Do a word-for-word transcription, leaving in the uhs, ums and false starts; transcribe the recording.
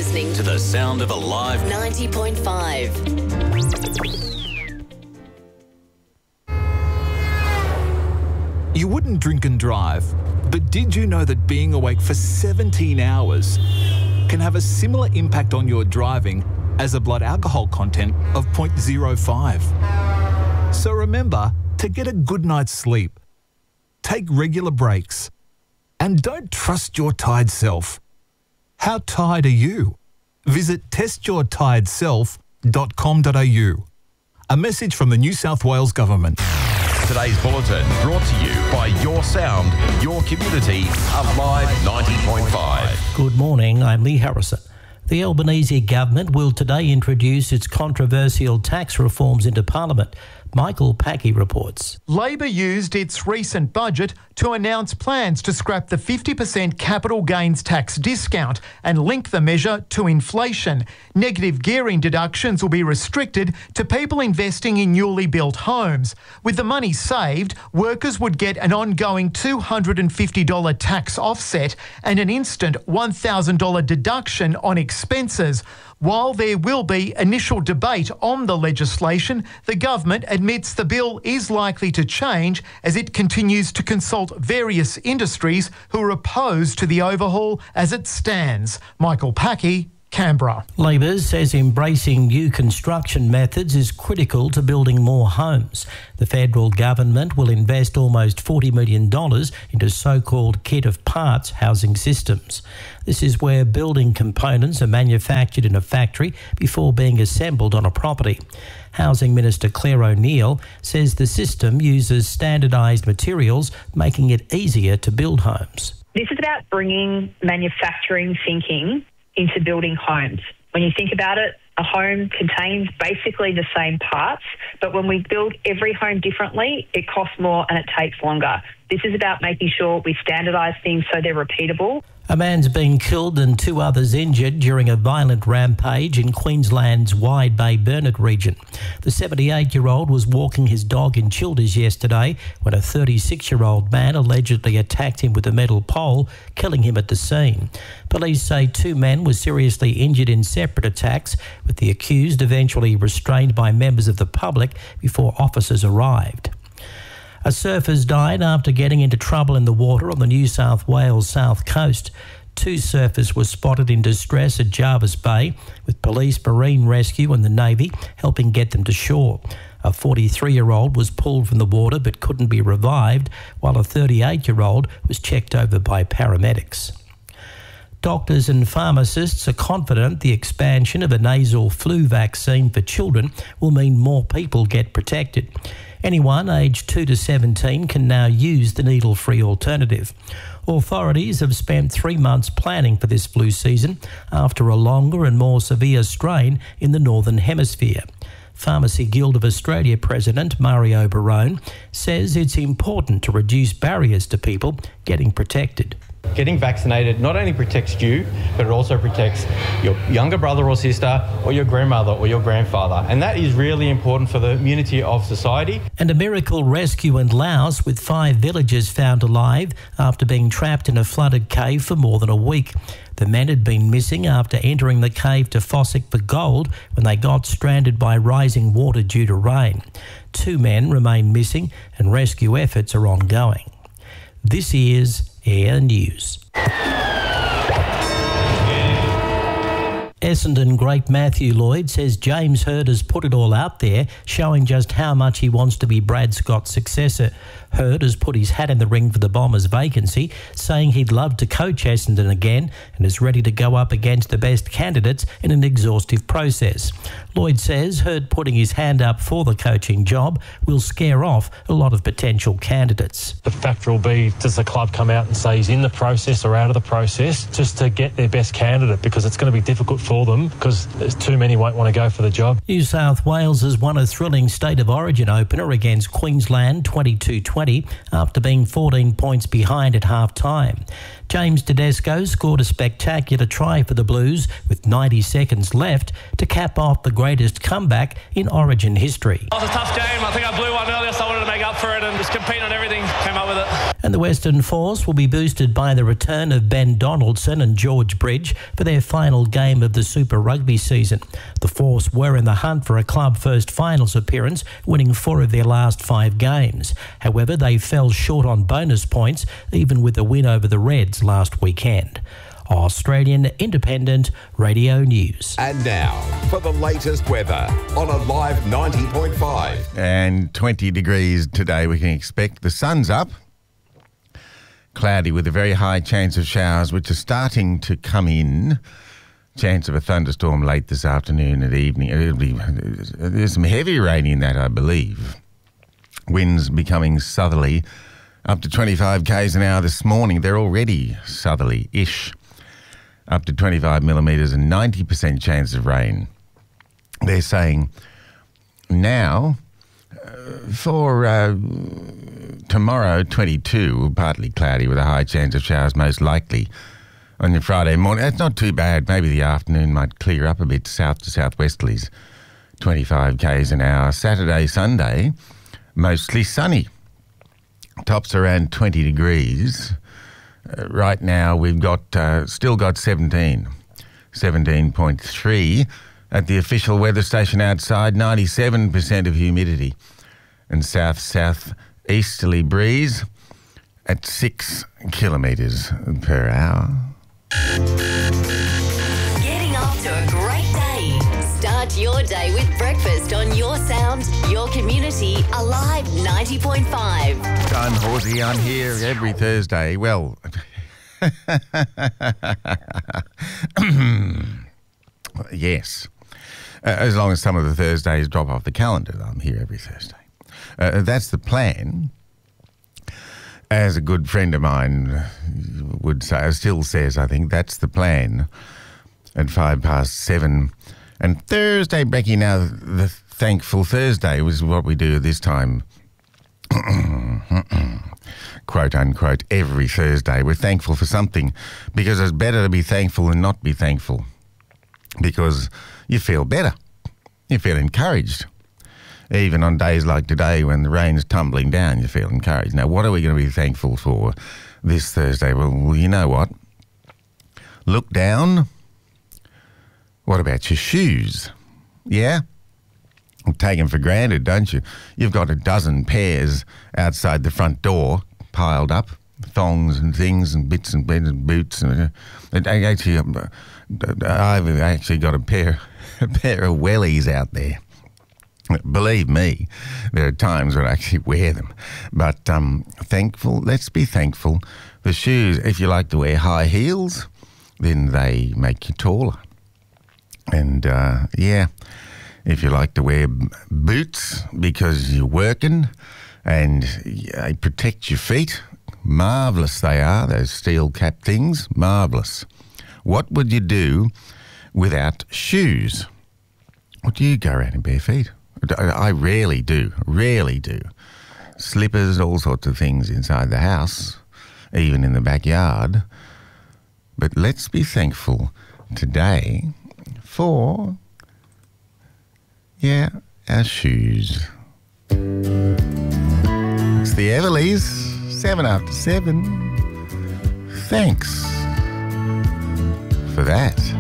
listening to the sound of Alive ninety point five. You wouldn't drink and drive, but did you know that being awake for seventeen hours can have a similar impact on your driving as a blood alcohol content of zero point zero five? So remember to get a good night's sleep, take regular breaks, and don't trust your tired self. How tired are you? Visit test your tired self dot com dot a u. A message from the New South Wales Government. Today's bulletin brought to you by Your Sound, Your Community, Alive ninety point five. Good morning, I'm Lee Harrison. The Albanese government will today introduce its controversial tax reforms into Parliament. Michael Packey reports. Labor used its recent budget to announce plans to scrap the fifty percent capital gains tax discount and link the measure to inflation. Negative gearing deductions will be restricted to people investing in newly built homes. With the money saved, workers would get an ongoing two hundred fifty dollars tax offset and an instant one thousand dollars deduction on expenses. While there will be initial debate on the legislation, the government admits the bill is likely to change as it continues to consult various industries who are opposed to the overhaul as it stands. Michael Packey, Canberra. Labor says embracing new construction methods is critical to building more homes. The federal government will invest almost forty million dollars into so-called kit of parts housing systems. This is where building components are manufactured in a factory before being assembled on a property. Housing Minister Claire O'Neill says the system uses standardised materials, making it easier to build homes. This is about bringing manufacturing thinking into building homes. When you think about it, a home contains basically the same parts, but when we build every home differently, it costs more and it takes longer. This is about making sure we standardise things so they're repeatable. A man's been killed and two others injured during a violent rampage in Queensland's Wide Bay Burnett region. The seventy-eight-year-old was walking his dog in Childers yesterday when a thirty-six-year-old man allegedly attacked him with a metal pole, killing him at the scene. Police say two men were seriously injured in separate attacks, with the accused eventually restrained by members of the public before officers arrived. A surfer's died after getting into trouble in the water on the New South Wales south coast. Two surfers were spotted in distress at Jarvis Bay, with police, marine rescue and the Navy helping get them to shore. A forty-three-year-old was pulled from the water but couldn't be revived, while a thirty-eight-year-old was checked over by paramedics. Doctors and pharmacists are confident the expansion of a nasal flu vaccine for children will mean more people get protected. Anyone aged two to seventeen can now use the needle-free alternative. Authorities have spent three months planning for this flu season after a longer and more severe strain in the Northern Hemisphere. Pharmacy Guild of Australia President Mario Barone says it's important to reduce barriers to people getting protected. Getting vaccinated not only protects you, but it also protects your younger brother or sister or your grandmother or your grandfather. And that is really important for the immunity of society. And a miracle rescue in Laos with five villagers found alive after being trapped in a flooded cave for more than a week. The men had been missing after entering the cave to Fossick for gold when they got stranded by rising water due to rain. Two men remain missing and rescue efforts are ongoing. This is Air News. Essendon great Matthew Lloyd says James Hird has put it all out there, showing just how much he wants to be Brad Scott's successor. Hird has put his hat in the ring for the Bombers' vacancy, saying he'd love to coach Essendon again and is ready to go up against the best candidates in an exhaustive process. Lloyd says Hird putting his hand up for the coaching job will scare off a lot of potential candidates. The factor will be, does the club come out and say he's in the process or out of the process, just to get their best candidate, because it's going to be difficult for them because there's too many won't want to go for the job. New South Wales has won a thrilling State of Origin opener against Queensland twenty-two twenty after being fourteen points behind at half-time. James Tedesco scored a spectacular try for the Blues with ninety seconds left to cap off the greatest comeback in Origin history. It was a tough game. I think I blew one earlier, so I wanted to make up for it and just compete on everything. Came up with it. And the Western Force will be boosted by the return of Ben Donaldson and George Bridge for their final game of the Super Rugby season. The Force were in the hunt for a club first finals appearance, winning four of their last five games. However, they fell short on bonus points, even with the win over the Reds last weekend. Australian Independent Radio News. And now for the latest weather on Alive ninety point five. And twenty degrees today we can expect. The sun's up. Cloudy with a very high chance of showers, which are starting to come in. Chance of a thunderstorm late this afternoon and evening. It'll be, there's some heavy rain in that, I believe. Winds becoming southerly, up to twenty-five kays an hour this morning. They're already southerly-ish. Up to twenty-five millimetres and ninety percent chance of rain. They're saying now uh, for uh, tomorrow, twenty-two, partly cloudy with a high chance of showers most likely on your Friday morning. That's not too bad. Maybe the afternoon might clear up a bit, south to southwesterlies, twenty-five kays an hour. Saturday, Sunday, mostly sunny. Tops around twenty degrees. Uh, right now we've got uh, still got seventeen, seventeen point three at the official weather station outside, ninety-seven percent of humidity and south-south-easterly breeze at six kilometres per hour. Getting off to a great day. Start your day with breakfast on Your Sound, Your Community, Alive ninety point five. I'm Horsey. I'm here every Thursday. Well, yes. Uh, as long as some of the Thursdays drop off the calendar, I'm here every Thursday. Uh, that's the plan. As a good friend of mine would say, still says, I think, that's the plan at five past seven. And Thursday, Becky, now the Thankful Thursday was what we do this time, quote unquote, every Thursday. We're thankful for something because it's better to be thankful than not be thankful because you feel better. You feel encouraged. Even on days like today when the rain's tumbling down, you feel encouraged. Now, what are we going to be thankful for this Thursday? Well, you know what? Look down. What about your shoes? Yeah? Take them for granted, don't you? You've got a dozen pairs outside the front door piled up, thongs and things and bits and bits and boots. And, uh, actually, I've actually got a pair, a pair of wellies out there. Believe me, there are times when I actually wear them. But um, thankful, let's be thankful. The shoes, if you like to wear high heels, then they make you taller. And, uh, yeah, if you like to wear b- boots because you're working and they protect your feet, marvellous they are, those steel cap things, marvellous. What would you do without shoes? Or do you go around in bare feet? I rarely do, rarely do. Slippers, all sorts of things inside the house, even in the backyard. But let's be thankful today for, yeah, our shoes. It's the Everleys, seven after seven. Thanks for that.